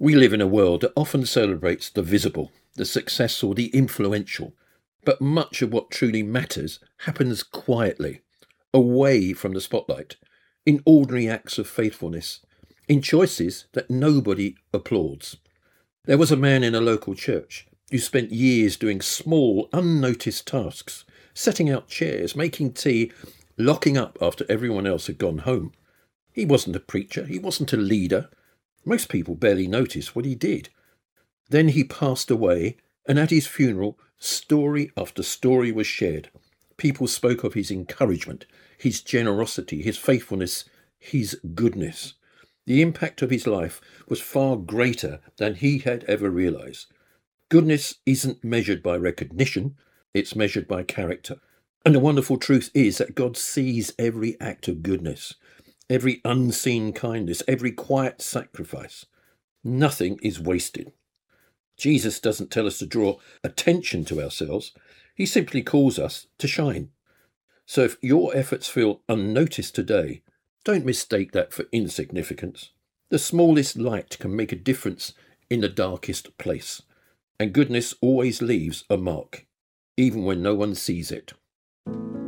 We live in a world that often celebrates the visible, the successful, the influential, but much of what truly matters happens quietly, away from the spotlight, in ordinary acts of faithfulness, in choices that nobody applauds. There was a man in a local church who spent years doing small, unnoticed tasks, setting out chairs, making tea, locking up after everyone else had gone home. He wasn't a preacher, he wasn't a leader. Most people barely noticed what he did. Then he passed away, and at his funeral, story after story was shared. People spoke of his encouragement, his generosity, his faithfulness, his goodness. The impact of his life was far greater than he had ever realized. Goodness isn't measured by recognition, it's measured by character. And the wonderful truth is that God sees every act of goodness, every unseen kindness, every quiet sacrifice. Nothing is wasted. Jesus doesn't tell us to draw attention to ourselves. He simply calls us to shine. So if your efforts feel unnoticed today, don't mistake that for insignificance. The smallest light can make a difference in the darkest place. And goodness always leaves a mark, even when no one sees it.